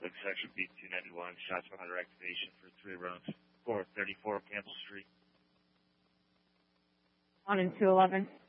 Looks section B291, shots for hunter activation for 3 rounds, 434 Campbell Street. 1 and 211.